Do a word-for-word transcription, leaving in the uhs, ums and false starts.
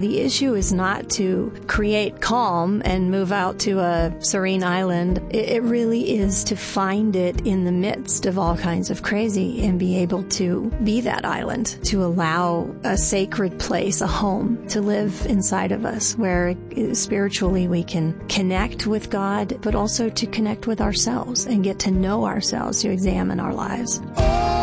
The issue is not to create calm and move out to a serene island. It really is to find it in the midst of all kinds of crazy and be able to be that island, to allow a sacred place, a home, to live inside of us where spiritually we can connect with God, but also to connect with ourselves and get to know ourselves, to examine our lives.